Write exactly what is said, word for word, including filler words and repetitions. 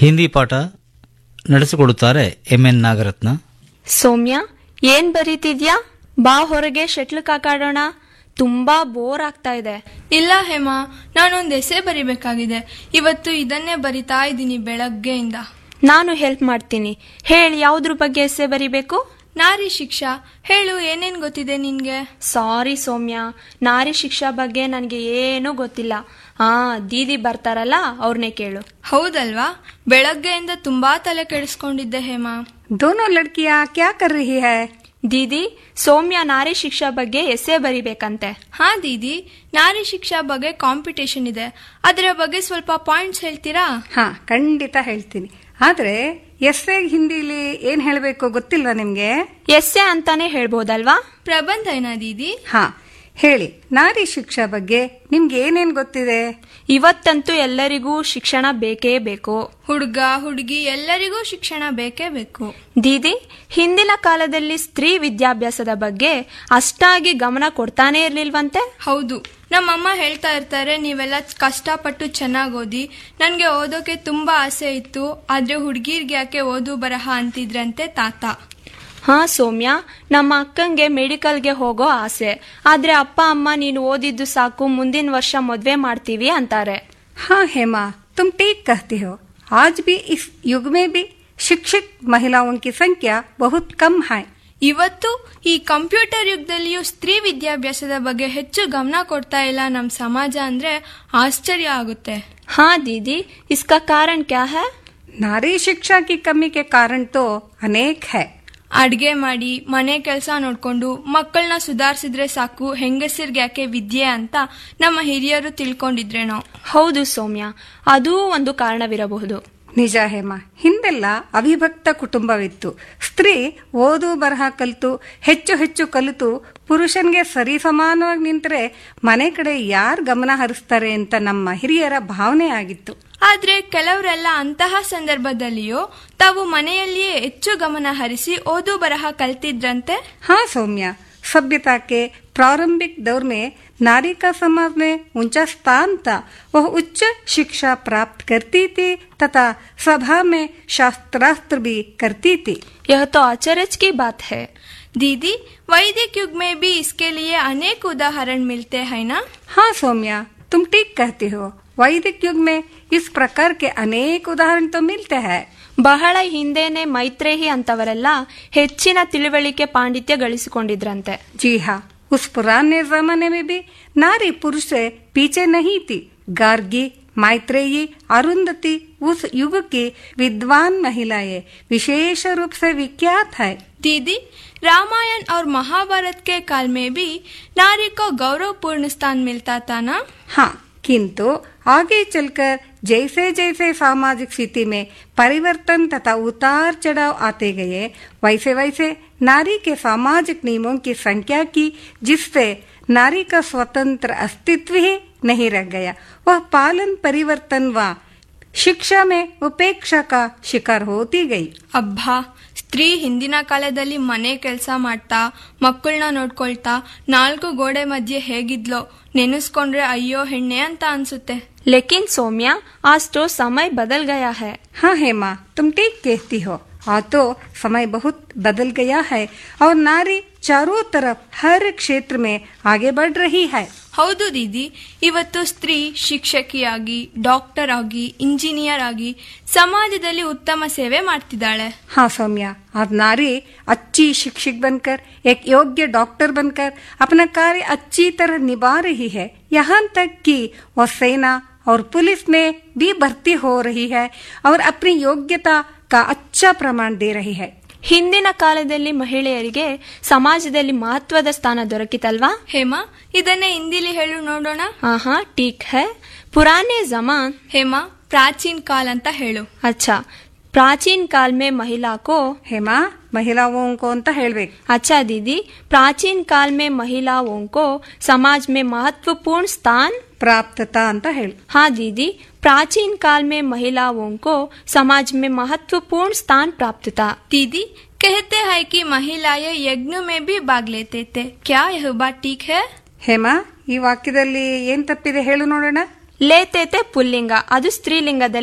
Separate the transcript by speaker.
Speaker 1: ಹಿಂದಿ ಪಾಠ ನಡೆಸಿಕೊಡುತ್ತಾರೆ M N Nagaratna.
Speaker 2: ಸೌಮ್ಯ, ಏನ್ ಬರೀತಿದ್ಯಾ? ಬಾ ಹೊರಗೆ ಶಟ್ಲ್ ಕಾಕಾಡೋಣ. ತುಂಬಾ ಬೋರ್ ಆಗ್ತಾ ಇದೆ.
Speaker 3: ಇಲ್ಲ ಹೇಮಾ, ನಾನೊಂದು ಎಸೆ ಬರಿಬೇಕಾಗಿದೆ. ಇವತ್ತು ಇದನ್ನೇ ಬರಿತಾ ಇದ್ದೀನಿ ಬೆಳಗ್ಗೆಯಿಂದ.
Speaker 2: ನಾನು ಹೆಲ್ಪ್ ಮಾಡ್ತೀನಿ. ಹೇಳಿ, ಯಾವ್ದ್ರ ಬಗ್ಗೆ ಎಸೆ ಬರಿಬೇಕು?
Speaker 3: ನಾರಿ ಶಿಕ್ಷಾ. ಹೇಳು, ಏನೇನ್ ಗೊತ್ತಿದೆ ನಿನ್ಗೆ?
Speaker 2: ಸಾರಿ ಸೌಮ್ಯ, ನಾರಿ ಶಿಕ್ಷಾ ಬಗ್ಗೆ ನನ್ಗೆ ಏನೂ ಗೊತ್ತಿಲ್ಲ. ಹಾ, ದೀದಿ ಬರ್ತಾರಲ್ಲ, ಅವ್ರನ್ನೇ ಕೇಳು.
Speaker 3: ಹೌದಲ್ವಾ? ಬೆಳಗ್ಗೆಯಿಂದ ತುಂಬಾ ತಲೆ ಕೆಡಿಸ್ಕೊಂಡಿದ್ದೆ ಹೇಮಾ.
Speaker 4: दोनों लड़कियां क्या कर रही है?
Speaker 2: ದೀದಿ, ಸೌಮ್ಯ ನಾರಿ ಶಿಕ್ಷಾ ಬಗ್ಗೆ ಎಸೆ ಬರಿಬೇಕಂತೆ.
Speaker 3: ಹಾ ದೀದಿ, ನಾರಿ ಶಿಕ್ಷಾ ಬಗ್ಗೆ ಕಾಂಪಿಟೇಷನ್ ಇದೆ. ಅದರ ಬಗ್ಗೆ ಸ್ವಲ್ಪ ಪಾಯಿಂಟ್ಸ್ ಹೇಳ್ತೀರಾ?
Speaker 4: ಹಾ, ಖಂಡಿತ ಹೇಳ್ತೀನಿ. ಆದ್ರೆ ಎಸ್ಸೆ ಹಿಂದಿಲಿ ಏನ್ ಹೇಳ್ಬೇಕು ಗೊತ್ತಿಲ್ವಾ ನಿಮ್ಗೆ?
Speaker 2: ಎಸ್ಸೆ ಅಂತಾನೆ ಹೇಳ್ಬೋದಲ್ವಾ?
Speaker 3: ಪ್ರಬಂಧ ಏನಾ ದೀದಿ?
Speaker 4: ಹಾ, ಹೇಳಿ. ನಾರಿ ಶಿಕ್ಷಾ ಬಗ್ಗೆ ನಿಮ್ಗೆ ಏನೇನ್ ಗೊತ್ತಿದೆ?
Speaker 2: ಇವತ್ತಂತೂ ಎಲ್ಲರಿಗೂ ಶಿಕ್ಷಣ ಬೇಕೇ ಬೇಕು.
Speaker 3: ಹುಡುಗ ಹುಡುಗಿ ಎಲ್ಲರಿಗೂ ಶಿಕ್ಷಣ ಬೇಕೇ ಬೇಕು.
Speaker 2: ದೀದಿ, ಹಿಂದಿನ ಕಾಲದಲ್ಲಿ ಸ್ತ್ರೀ ವಿದ್ಯಾಭ್ಯಾಸದ ಬಗ್ಗೆ ಅಷ್ಟಾಗಿ ಗಮನ ಕೊಡ್ತಾನೆ ಇರ್ಲಿಲ್ವಂತೆ.
Speaker 3: ಹೌದು, ನಮ್ಮಮ್ಮ ಹೇಳ್ತಾ ಇರ್ತಾರೆ, ನೀವೆಲ್ಲ ಕಷ್ಟಪಟ್ಟು ಚೆನ್ನಾಗಿ ಓದಿ. ನನ್ಗೆ ಓದೋಕೆ ತುಂಬಾ ಆಸೆ ಇತ್ತು, ಆದ್ರೆ ಹುಡುಗಿರ್ಗೆ ಯಾಕೆ ಓದು ಬರಹ ಅಂತಿದ್ರಂತೆ ತಾತ.
Speaker 2: ಹಾ ಸೌಮ್ಯ, ನಮ್ಮ ಅಕ್ಕಂಗೆ ಮೆಡಿಕಲ್ಗೆ ಹೋಗೋ ಆಸೆ. ಆದ್ರೆ ಅಪ್ಪ ಅಮ್ಮ ನೀನು ಓದಿದ್ದು ಸಾಕು, ಮುಂದಿನ ವರ್ಷ ಮದ್ವೆ ಮಾಡ್ತೀವಿ ಅಂತಾರೆ.
Speaker 4: हाँ हेमा, तुम ठीक कहती हो. आज भी इस युग में भी शिक्षित महिलाओं की संख्या बहुत कम है.
Speaker 3: ಇವತ್ತು ಈ ಕಂಪ್ಯೂಟರ್ ಯುಗದಲ್ಲಿಯೂ ಸ್ತ್ರೀ ವಿದ್ಯಾಭ್ಯಾಸದ ಬಗ್ಗೆ ಹೆಚ್ಚು ಗಮನ ಕೊಡ್ತಾ ಇಲ್ಲ ನಮ್ಮ ಸಮಾಜ ಅಂದ್ರೆ ಆಶ್ಚರ್ಯ ಆಗುತ್ತೆ.
Speaker 2: ಹಾ दीदी, इसका कारण क्या है?
Speaker 4: नारी शिक्षा की कमी के कारण तो अनेक है.
Speaker 3: ಅಡ್ಗೆ ಮಾಡಿ ಮನೆ ಕೆಲಸ ನೋಡ್ಕೊಂಡು ಮಕ್ಕಳನ್ನ ಸುಧಾರಿಸಿದ್ರೆ ಸಾಕು, ಹೆಂಗಸರ್ಗೆ ಯಾಕೆ ವಿದ್ಯೆ ಅಂತ ನಮ್ಮ ಹಿರಿಯರು ತಿಳ್ಕೊಂಡಿದ್ರೇನೋ.
Speaker 2: ಹೌದು ಸೌಮ್ಯ, ಅದೂ ಒಂದು ಕಾರಣವಿರಬಹುದು.
Speaker 4: ನಿಜ ಹೇಮ, ಹಿಂದೆಲ್ಲ ಅವಿಭಕ್ತ ಕುಟುಂಬವಿತ್ತು. ಸ್ತ್ರೀ ಓದು ಬರಹ ಕಲಿತು ಹೆಚ್ಚು ಹೆಚ್ಚು ಕಲಿತು ಪುರುಷನ್ಗೆ ಸರಿ ಸಮಾನವಾಗಿ ನಿಂತರೆ ಮನೆ ಕಡೆ ಯಾರು ಗಮನ ಹರಿಸ್ತಾರೆ ಅಂತ ನಮ್ಮ ಹಿರಿಯರ ಭಾವನೆ ಆಗಿತ್ತು.
Speaker 3: ಆದ್ರೆ ಕೆಲವರೆಲ್ಲ ಅಂತಹ ಸಂದರ್ಭದಲ್ಲಿಯೂ ತಾವು ಮನೆಯಲ್ಲಿಯೇ ಹೆಚ್ಚು ಗಮನ ಹರಿಸಿ ಓದು ಬರಹ ಕಲ್ತಿದ್ರಂತೆ.
Speaker 4: ಹಾ ಸೌಮ್ಯ, सभ्यता के प्रारंभिक दौर में नारी का समाज में ऊंचा स्थान था. वह उच्च शिक्षा प्राप्त करती थी तथा सभा में शास्त्रास्त्र भी करती थी.
Speaker 2: यह तो आश्चर्य की बात है.
Speaker 3: दीदी, वैदिक युग में भी इसके लिए अनेक उदाहरण मिलते हैं ना?
Speaker 4: हाँ सौम्या, तुम ठीक कहती हो. वैदिक युग में इस प्रकार के अनेक उदाहरण तो मिलते हैं.
Speaker 2: ಬಹಳ ಹಿಂದೆನೆ ಮೈತ್ರೇಯಿ ಅಂತವರೆಲ್ಲ ಹೆಚ್ಚಿನ ತಿಳುವಳಿಕೆ ಪಾಂಡಿತ್ಯ ಗಳಿಸಿಕೊಂಡಿದ್ರಂತೆ.
Speaker 4: जी हाँ, उस पुराने जमाने में भी नारी पुरुष से पीछे नहीं थी. गार्गी, मैत्रेयी, अरुंधति उस युग की विद्वान महिलाएं विशेष रूप से विख्यात है.
Speaker 3: दीदी, रामायण और महाभारत के काल में भी नारी को गौरवपूर्ण स्थान मिलता था ना?
Speaker 4: हाँ, किंतु आगे चलकर जैसे जैसे सामाजिक स्थिति में परिवर्तन तथा उतार चढ़ाव आते गए, वैसे वैसे नारी के सामाजिक नियमों की संख्या की, जिससे नारी का स्वतंत्र अस्तित्व ही नहीं रह गया. वह पालन परिवर्तन व ಶಿಕ್ಷಾ ಮೇ ಉಪೇಕ್ಷಾ ಕಾ ಶಿಕಾರ್ ಹೋತಿ ಗೈ.
Speaker 3: ಅಬ್ಬಾ, ಸ್ತ್ರೀ ಹಿಂದಿನ ಕಾಲದಲ್ಲಿ ಮನೆ ಕೆಲಸ ಮಾಡ್ತಾ ಮಕ್ಕಳನ್ನ ನೋಡ್ಕೊಳ್ತಾ ನಾಲ್ಕು ಗೋಡೆ ಮಧ್ಯೆ ಹೇಗಿದ್ಲೋ ನೆನೆಸ್ಕೊಂಡ್ರೆ ಅಯ್ಯೋ ಹೆಣ್ಣೆ ಅಂತ ಅನ್ಸುತ್ತೆ.
Speaker 2: ಲೇಕಿನ್ ಸೌಮ್ಯ, आज तो समय बदल गया है.
Speaker 4: हाँ हेमा, तुम ठीक कहती हो. आज तो समय बहुत बदल गया है और नारी चारों तरफ हर क्षेत्र में आगे बढ़ रही है.
Speaker 3: ಹೌದು ದೀದಿ, ಇವತ್ತು ಸ್ತ್ರೀ ಶಿಕ್ಷಕಿಯಾಗಿ, ಡಾಕ್ಟರ್ ಆಗಿ, ಇಂಜಿನಿಯರ್ ಆಗಿ ಸಮಾಜದಲ್ಲಿ ಉತ್ತಮ ಸೇವೆ ಮಾಡ್ತಿದ್ದಾಳೆ.
Speaker 4: हाँ सौम्या, आज नारी अच्छी शिक्षक बनकर, एक योग्य डॉक्टर बनकर अपना कार्य अच्छी तरह निभा रही है. यहाँ तक कि वह सेना और पुलिस में भी भर्ती हो रही है और अपनी योग्यता का अच्छा प्रमाण दे रही है.
Speaker 2: ಹಿಂದಿನ ಕಾಲದಲ್ಲಿ ಮಹಿಳೆಯರಿಗೆ ಸಮಾಜದಲ್ಲಿ ಮಹತ್ವದ ಸ್ಥಾನ ದೊರಕಿತಲ್ವಾ?
Speaker 3: ಹೇಮಾ, ಇದನ್ನೇ ಹಿಂದಿಲಿ ಹೇಳು ನೋಡೋಣ.
Speaker 2: ಆಹಾ, ಠೀಕ್ ಹೈ. ಪುರಾನೆ ಜಮಾನ್.
Speaker 3: ಹೇಮಾ, ಪ್ರಾಚೀನ ಕಾಲ ಅಂತ ಹೇಳು.
Speaker 2: ಅಚ್ಚಾ, प्राचीन काल में महिला को.
Speaker 4: हेमा, महिलाओं को ಅಂತ ಹೇಳ್ಬೇಕು.
Speaker 2: अच्छा दीदी, प्राचीन काल में महिलाओं को समाज में महत्वपूर्ण स्थान
Speaker 4: प्राप्त था ಅಂತ ಹೇಳು.
Speaker 2: हाँ दीदी, प्राचीन काल में महिलाओं को समाज में महत्वपूर्ण स्थान प्राप्त था.
Speaker 3: दीदी, कहते हैं कि महिलाएं यज्ञ में भी भाग लेते थे. क्या यह बात ठीक है?
Speaker 4: ಹೇಮಾ, ಈ ವಾಕ್ಯದಲ್ಲಿ ಏನ್ ತಪ್ಪಿದೆ ಹೇಳು ನೋಡೋಣ.
Speaker 2: ಲೇತೇತೆ ಪುಲ್ಲಿಂಗ, ಅದು ಸ್ತ್ರೀಲಿಂಗದಲ್ಲಿ